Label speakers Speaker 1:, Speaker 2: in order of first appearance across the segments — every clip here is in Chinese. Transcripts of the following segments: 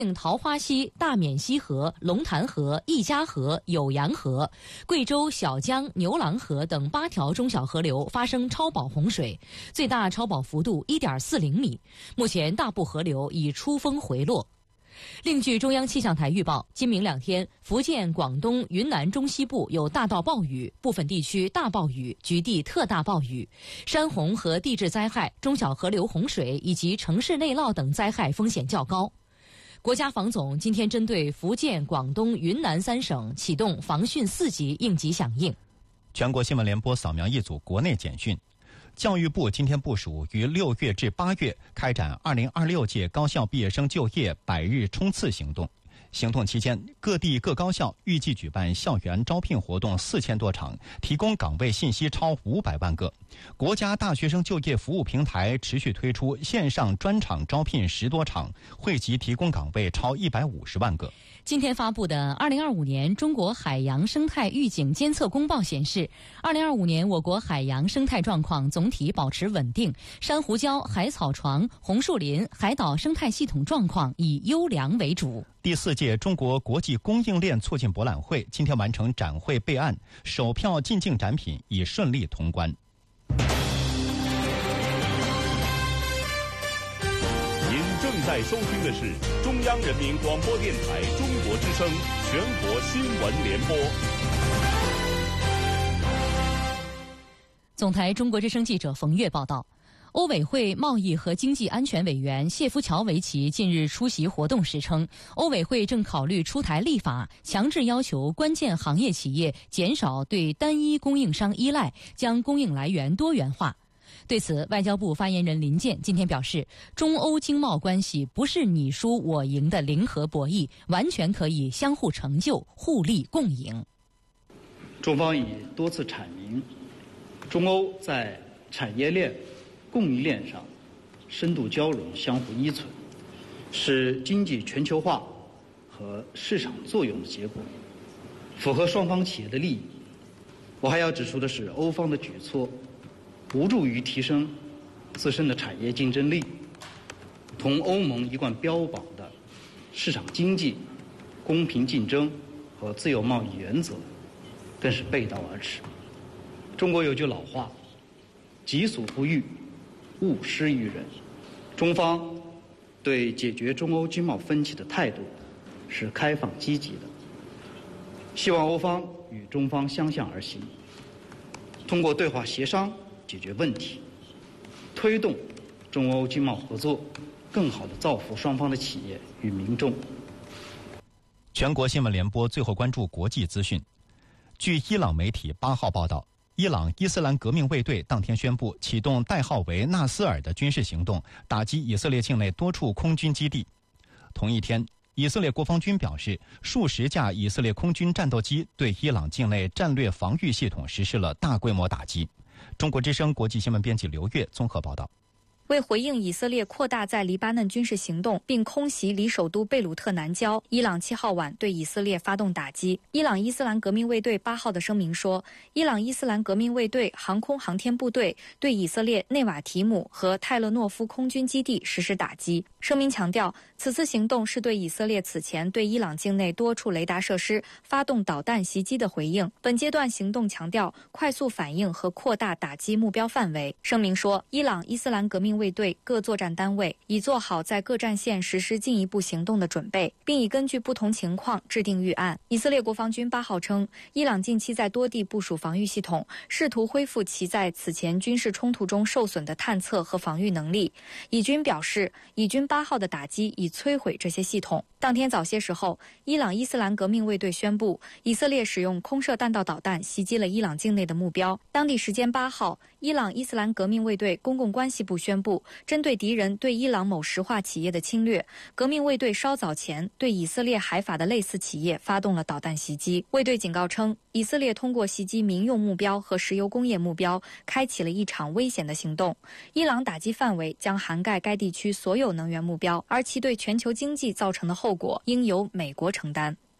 Speaker 1: 桃花溪、大冕溪河、龙潭河、一家河、酉阳河、贵州小江、牛郎河等8条中小河流发生超保洪水，最大超保幅度1.40米。目前大部河流已出峰回落。另据中央气象台预报，今明2天，福建、广东、云南中西部有大到暴雨，部分地区大暴雨，局地特大暴雨，山洪和地质灾害、中小河流洪水以及城市内涝等灾害风险较高。国家防总今天针对福建、广东、云南3省启动防汛4级应急响应。
Speaker 2: 全国新闻联播扫描一组国内简讯。教育部今天部署于6月至8月开展2026届高校毕业生就业100日冲刺行动。行动期间，各地各高校预计举办校园招聘活动4000多场，提供岗位信息超500万个。国家大学生就业服务平台持续推出线上专场招聘10多场，惠及提供岗位超150万个。
Speaker 1: 今天发布的2025年中国海洋生态预警监测公报显示，2025年我国海洋生态状况总体保持稳定，珊瑚礁、海草床、红树林、海岛生态系统状况以优良为主。
Speaker 2: 第4届中国国际供应链促进博览会今天完成展会备案，首票进境展品已顺利通关。
Speaker 3: 您正在收听的是中央人民广播电台中国之声全国新闻联播。
Speaker 1: 总台中国之声记者冯月报道。欧委会贸易和经济安全委员谢夫乔维奇近日出席活动时称，欧委会正考虑出台立法，强制要求关键行业企业减少对单一供应商依赖，将供应来源多元化。对此，外交部发言人林健今天表示，中欧经贸关系不是你输我赢的零和博弈，完全可以相互成就、互利共赢。
Speaker 4: 中方已多次阐明，中欧在产业链、供应链上深度交融、相互依存，是经济全球化和市场作用的结果，符合双方企业的利益。我还要指出的是，欧方的举措无助于提升自身的产业竞争力，同欧盟一贯标榜的市场经济、公平竞争和自由贸易原则更是背道而驰。中国有句老话，己所不欲，勿施于人。中方对解决中欧经贸分歧的态度是开放积极的，希望欧方与中方相向而行，通过对话协商解决问题，推动中欧经贸合作更好地造福双方的企业与民众。
Speaker 2: 全国新闻联播最后关注国际资讯。据伊朗媒体8号报道，伊朗伊斯兰革命卫队当天宣布启动代号为纳斯尔的军事行动，打击以色列境内多处空军基地。同一天，以色列国防军表示，数十架以色列空军战斗机对伊朗境内战略防御系统实施了大规模打击。中国之声国际新闻编辑刘越综合报道。
Speaker 5: 为回应以色列扩大在黎巴嫩军事行动，并空袭离首都贝鲁特南郊，伊朗7号晚对以色列发动打击。伊朗伊斯兰革命卫队8号的声明说，伊朗伊斯兰革命卫队航空航天部队对以色列内瓦提姆和泰勒诺夫空军基地实施打击。声明强调，此次行动是对以色列此前对伊朗境内多处雷达设施发动导弹袭击的回应。本阶段行动强调快速反应和扩大打击目标范围。声明说，伊朗伊斯兰革命卫队各作战单位已做好在各战线实施进一步行动的准备，并已根据不同情况制定预案。以色列国防军8号称，伊朗近期在多地部署防御系统，试图恢复其在此前军事冲突中受损的探测和防御能力。以军表示，以军8号的打击已摧毁这些系统。当天早些时候，伊朗伊斯兰革命卫队宣布，以色列使用空射弹道导弹袭击了伊朗境内的目标。当地时间8号，伊朗伊斯兰革命卫队公共关系部宣布，针对敌人对伊朗某石化企业的侵略，革命卫队稍早前对以色列海法的类似企业发动了导弹袭击。卫队警告称，以色列通过袭击民用目标和石油工业目标，开启了一场危险的行动。伊朗打击范围将涵盖该地区所有能源目标，而其对全球经济造成的后果应由美国承担。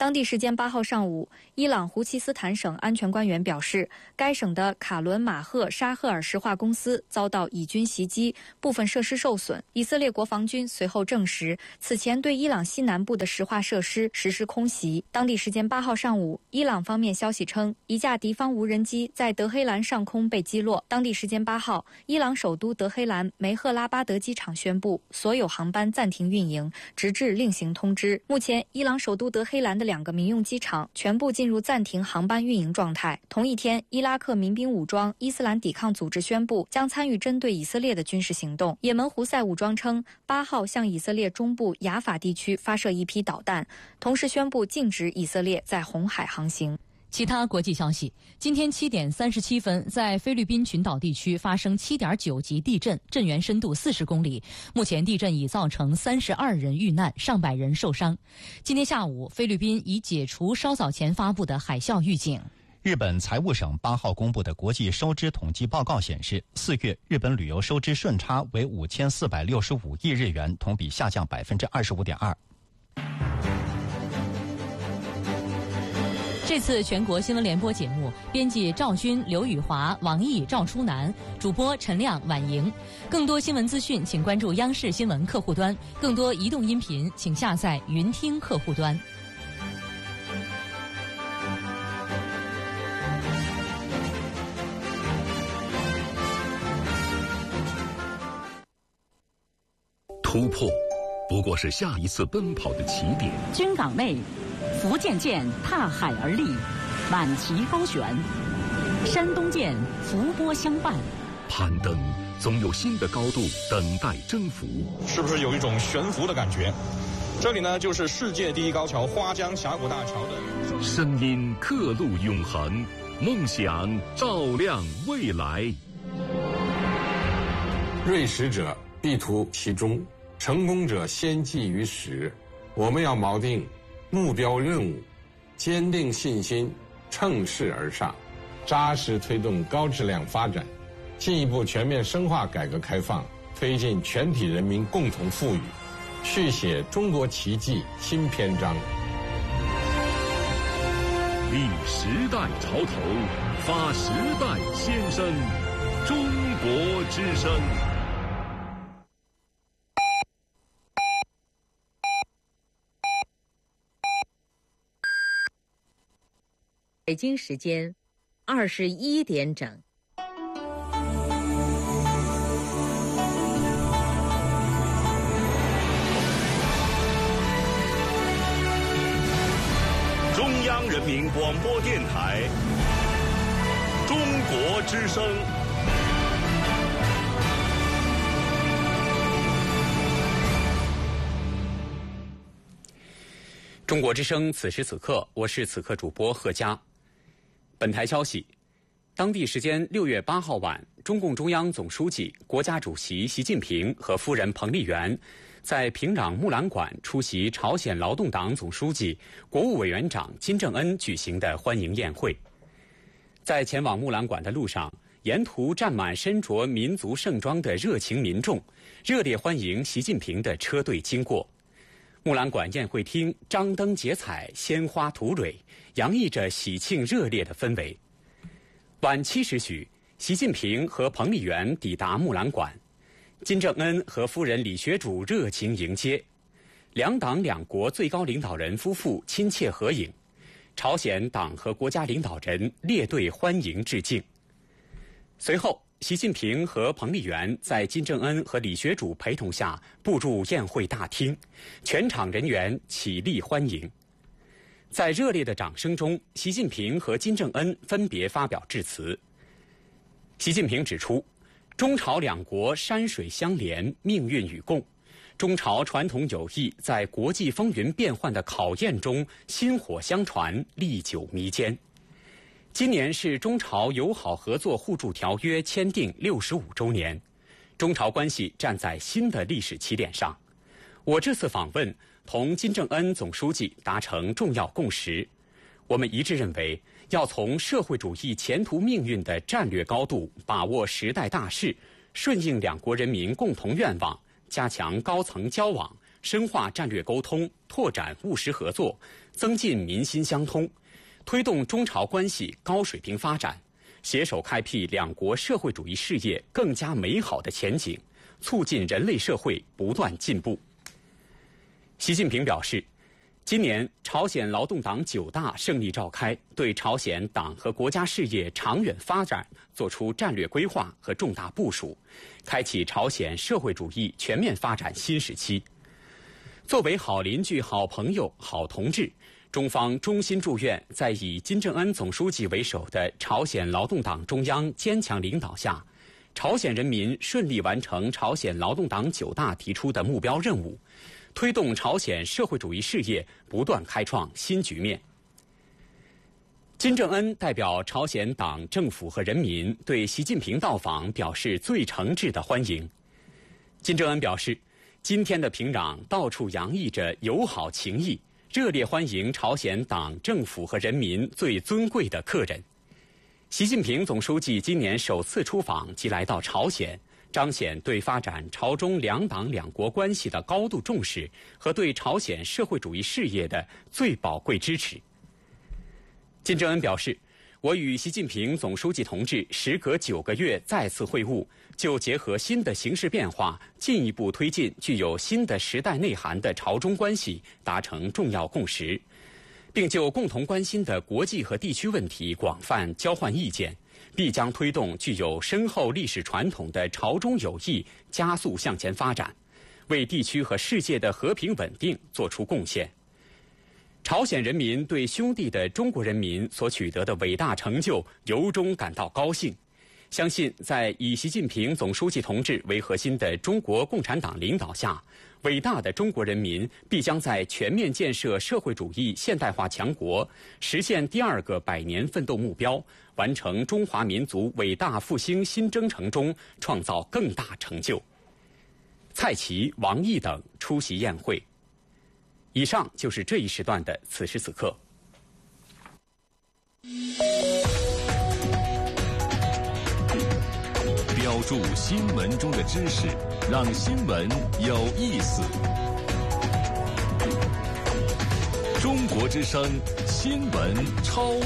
Speaker 5: 当地时间8号上午，伊朗胡齐斯坦省安全官员表示，该省的卡伦马赫沙赫尔石化公司遭到以军袭击，部分设施受损。以色列国防军随后证实，此前对伊朗西南部的石化设施实施空袭。当地时间8号上午，伊朗方面消息称，一架敌方无人机在德黑兰上空被击落。当地时间8号，伊朗首都德黑兰梅赫拉巴德机场宣布，所有航班暂停运营，直至另行通知。目前，伊朗首都德黑兰的2个民用机场全部进入暂停航班运营状态。同一天，伊拉克民兵武装伊斯兰抵抗组织宣布将参与针对以色列的军事行动。也门胡塞武装称，8号向以色列中部雅法地区发射一批导弹，同时宣布禁止以色列在红海航行。
Speaker 1: 其他国际消息，今天7点37分，在菲律宾群岛地区发生7.9级地震，震源深度40公里。目前地震已造成32人遇难，上百人受伤。今天下午，菲律宾已解除稍早前发布的海啸预警。
Speaker 2: 日本财务省8号公布的国际收支统计报告显示，4月日本旅游收支顺差为5465亿日元，同比下降25.2%。
Speaker 1: 这次全国新闻联播节目，编辑赵军、刘宇华，王毅、赵初南，主播陈亮、婉莹。更多新闻资讯，请关注央视新闻客户端；更多移动音频，请下载云听客户端。
Speaker 3: 突破不过是下一次奔跑的起点。
Speaker 6: 军港内，福建舰踏海而立，满旗高悬；山东舰伏波相伴。
Speaker 3: 攀登总有新的高度等待征服，
Speaker 7: 是不是有一种悬浮的感觉？这里呢，就是世界第一高桥花江峡谷大桥的
Speaker 3: 声音刻录永恒，梦想照亮未来。
Speaker 8: 锐识者必图其中，成功者先记于始。我们要锚定目标任务，坚定信心，乘势而上，扎实推动高质量发展，进一步全面深化改革开放，推进全体人民共同富裕，续写中国奇迹新篇章。
Speaker 3: 立时代潮头，发时代先声，中国之声。
Speaker 9: 北京时间21点整。
Speaker 3: 中央人民广播电台，中国之声。
Speaker 10: 中国之声，此时此刻，我是此刻主播贺佳。本台消息，当地时间6月8号晚，中共中央总书记、国家主席习近平和夫人彭丽媛在平壤木兰馆出席朝鲜劳动党总书记、国务委员长金正恩举行的欢迎宴会。在前往木兰馆的路上，沿途站满身着民族盛装的热情民众，热烈欢迎习近平的车队经过。木兰馆宴会厅张灯结彩，鲜花吐蕊，洋溢着喜庆热烈的氛围。晚7时许，习近平和彭丽媛抵达木兰馆，金正恩和夫人李学主热情迎接，两党两国最高领导人夫妇亲切合影，朝鲜党和国家领导人列队欢迎致敬。随后，习近平和彭丽媛在金正恩和李学主陪同下步入宴会大厅，全场人员起立欢迎。在热烈的掌声中，习近平和金正恩分别发表致辞。习近平指出，中朝两国山水相连，命运与共，中朝传统友谊在国际风云变幻的考验中薪火相传，历久弥坚。今年是中朝友好合作互助条约签订65周年，中朝关系站在新的历史起点上。我这次访问同金正恩总书记达成重要共识，我们一致认为，要从社会主义前途命运的战略高度把握时代大势，顺应两国人民共同愿望，加强高层交往， 深化战略沟通，拓展务实合作，增进民心相通，推动中朝关系高水平发展，携手开辟两国社会主义事业更加美好的前景，促进人类社会不断进步。习近平表示，今年朝鲜劳动党9大胜利召开，对朝鲜党和国家事业长远发展作出战略规划和重大部署，开启朝鲜社会主义全面发展新时期。作为好邻居、好朋友、好同志，中方衷心祝愿在以金正恩总书记为首的朝鲜劳动党中央坚强领导下，朝鲜人民顺利完成朝鲜劳动党9大提出的目标任务，推动朝鲜社会主义事业不断开创新局面。金正恩代表朝鲜党政府和人民对习近平到访表示最诚挚的欢迎。金正恩表示，今天的平壤到处洋溢着友好情谊，热烈欢迎朝鲜党政府和人民最尊贵的客人。习近平总书记今年首次出访即来到朝鲜，彰显对发展朝中两党两国关系的高度重视和对朝鲜社会主义事业的最宝贵支持。金正恩表示，我与习近平总书记同志时隔9个月再次会晤，就结合新的形势变化，进一步推进具有新的时代内涵的朝中关系达成重要共识，并就共同关心的国际和地区问题广泛交换意见，必将推动具有深厚历史传统的朝中友谊加速向前发展，为地区和世界的和平稳定作出贡献。朝鲜人民对兄弟的中国人民所取得的伟大成就由衷感到高兴，相信在以习近平总书记同志为核心的中国共产党领导下，伟大的中国人民必将在全面建设社会主义现代化强国，实现第2个100年奋斗目标，完成中华民族伟大复兴新征程中创造更大成就。蔡奇、王毅等出席宴会。以上就是这一时段的此时此刻。
Speaker 3: 标注新闻中的知识，让新闻有意思。中国之声新闻超